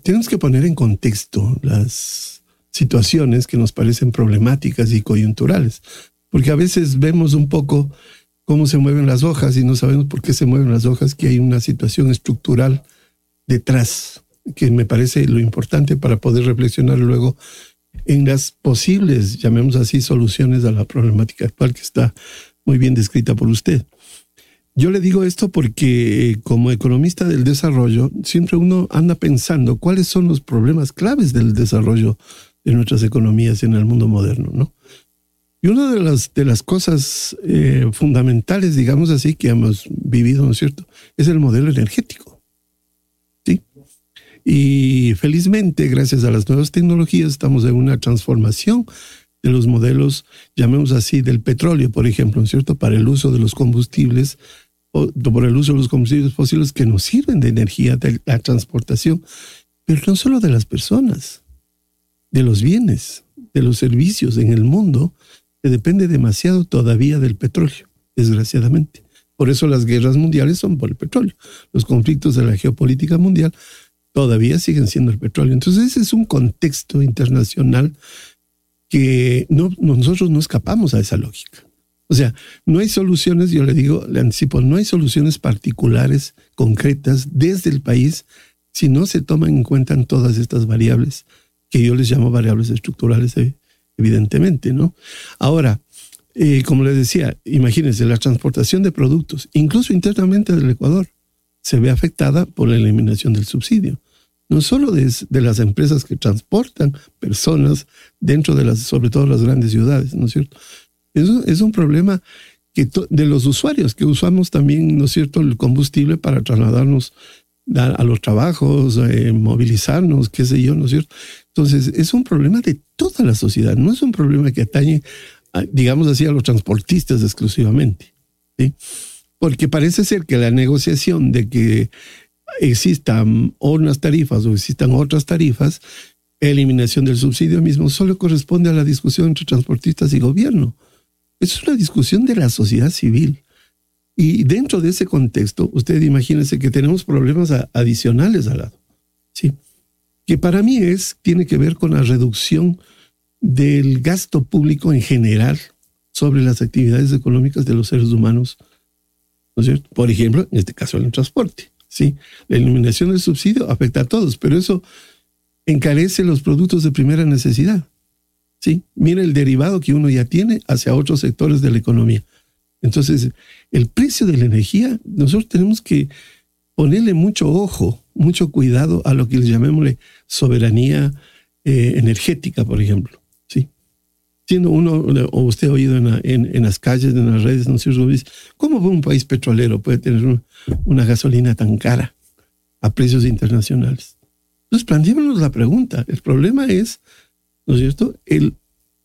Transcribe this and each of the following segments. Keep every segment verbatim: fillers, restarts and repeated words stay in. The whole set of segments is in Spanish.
tenemos que poner en contexto las situaciones que nos parecen problemáticas y coyunturales, porque a veces vemos un poco cómo se mueven las hojas y no sabemos por qué se mueven las hojas, que hay una situación estructural detrás, que me parece lo importante para poder reflexionar luego en las posibles, llamemos así, soluciones a la problemática actual que está muy bien descrita por usted. Yo le digo esto porque como economista del desarrollo, siempre uno anda pensando cuáles son los problemas claves del desarrollo de nuestras economías en el mundo moderno, ¿no? Y una de las, de las cosas eh, fundamentales, digamos así, que hemos vivido, ¿no es cierto?, es el modelo energético, ¿sí? Y felizmente, gracias a las nuevas tecnologías, estamos en una transformación de los modelos, llamemos así, del petróleo, por ejemplo, ¿no es cierto?, para el uso de los combustibles, o por el uso de los combustibles fósiles que nos sirven de energía, de la transportación, pero no solo de las personas, de los bienes, de los servicios en el mundo, que depende demasiado todavía del petróleo, desgraciadamente. Por eso las guerras mundiales son por el petróleo. Los conflictos de la geopolítica mundial todavía siguen siendo el petróleo. Entonces ese es un contexto internacional que no, nosotros no escapamos a esa lógica. O sea, no hay soluciones, yo le digo, le anticipo, no hay soluciones particulares, concretas, desde el país, si no se toman en cuenta todas estas variables, que yo les llamo variables estructurales, evidentemente, ¿no? Ahora, eh, como les decía, imagínense, la transportación de productos, incluso internamente del Ecuador, se ve afectada por la eliminación del subsidio. No solo de, de las empresas que transportan personas dentro de las, sobre todo las grandes ciudades, ¿no es cierto? Eso es un problema que to, de los usuarios, que usamos también, ¿no es cierto?, el combustible para trasladarnos a, a los trabajos, eh, movilizarnos, qué sé yo, ¿no es cierto? Entonces, es un problema de toda la sociedad, no es un problema que atañe, a, digamos así, a los transportistas exclusivamente, ¿sí? Porque parece ser que la negociación de que existan unas tarifas o existan otras tarifas, eliminación del subsidio mismo, solo corresponde a la discusión entre transportistas y gobierno. Es una discusión de la sociedad civil. Y dentro de ese contexto, usted imagínese que tenemos problemas a, adicionales al lado, ¿sí? Que para mí es, tiene que ver con la reducción del gasto público en general sobre las actividades económicas de los seres humanos, ¿no es cierto? Por ejemplo, en este caso el transporte, ¿sí? La eliminación del subsidio afecta a todos, pero eso encarece los productos de primera necesidad, ¿sí? Mira el derivado que uno ya tiene hacia otros sectores de la economía. Entonces, el precio de la energía, nosotros tenemos que ponerle mucho ojo, mucho cuidado a lo que le llamémosle soberanía eh, energética, por ejemplo, ¿sí? Siendo uno, o usted ha oído en, la, en, en las calles, en las redes, ¿no es cierto? ¿Cómo un país petrolero puede tener una, una gasolina tan cara a precios internacionales? Entonces, planteémonos la pregunta. El problema es, ¿no es cierto?, el,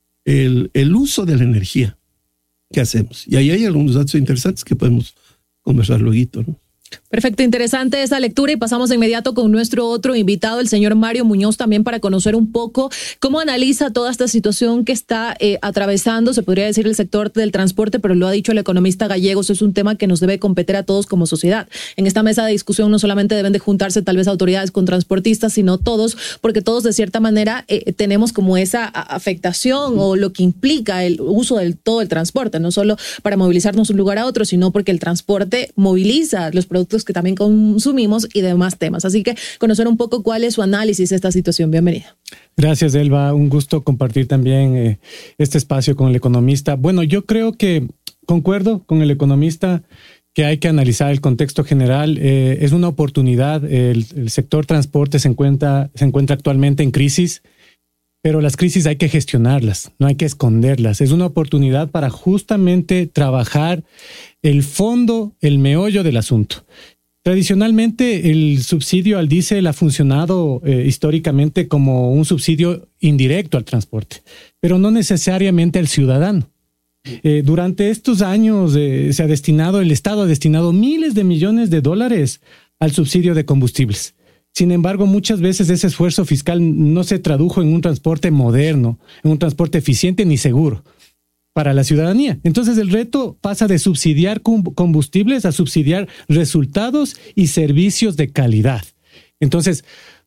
el, el uso de la energía. ¿Qué hacemos? Y ahí hay algunos datos interesantes que podemos conversar luego, ¿no? Perfecto, interesante esa lectura y pasamos de inmediato con nuestro otro invitado, el señor Mario Muñoz, también para conocer un poco cómo analiza toda esta situación que está eh, atravesando, se podría decir, el sector del transporte, pero lo ha dicho el economista Gallegos, es un tema que nos debe competir a todos como sociedad. En esta mesa de discusión no solamente deben de juntarse tal vez autoridades con transportistas, sino todos, porque todos de cierta manera eh, tenemos como esa afectación o lo que implica el uso del todo el transporte, no solo para movilizarnos de un lugar a otro, sino porque el transporte moviliza los productos que también consumimos y demás temas. Así que conocer un poco cuál es su análisis de esta situación. Bienvenida. Gracias, Elba. Un gusto compartir también eh, este espacio con el economista. Bueno, yo creo que concuerdo con el economista que hay que analizar el contexto general. Eh, es una oportunidad. El, el sector transporte se encuentra, se encuentra actualmente en crisis, pero las crisis hay que gestionarlas, no hay que esconderlas. Es una oportunidad para justamente trabajar el fondo, el meollo del asunto. Tradicionalmente, el subsidio al diésel ha funcionado eh, históricamente como un subsidio indirecto al transporte, pero no necesariamente al ciudadano. Eh, durante estos años eh, se ha destinado, el Estado ha destinado miles de millones de dólares al subsidio de combustibles. Sin embargo, muchas veces ese esfuerzo fiscal no se tradujo en un transporte moderno, en un transporte eficiente ni seguro para la ciudadanía. Entonces el reto pasa de subsidiar combustibles a subsidiar resultados y servicios de calidad. Entonces,